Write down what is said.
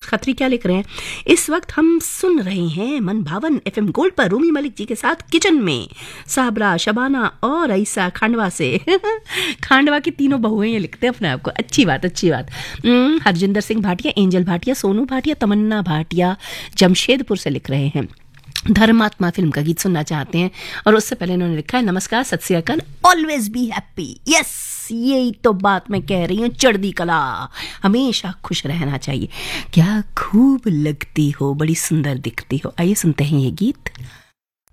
खत्री क्या लिख रहे हैं, इस वक्त हम सुन रहे हैं मन भावन FM गोल्ड पर रूमी मलिक जी के साथ किचन में, साबरा, शबाना और ईसा खांडवा से। खांडवा की तीनों बहुएं ये लिखते हैं अपने आप को, अच्छी बात अच्छी बात। हरजिंदर सिंह भाटिया, एंजल भाटिया, सोनू भाटिया, तमन्ना भाटिया जमशेदपुर से लिख रहे हैं धर्मात्मा फिल्म का गीत सुनना चाहते हैं। और उससे पहले इन्होंने लिखा है, नमस्कार, सत श्री अकाल, ऑलवेज बी हैप्पी। यस, यही तो बात मैं कह रही हूँ, चढ़दी कला, हमेशा खुश रहना चाहिए। क्या खूब लगती हो, बड़ी सुंदर दिखती हो। आइए सुनते हैं ये गीत।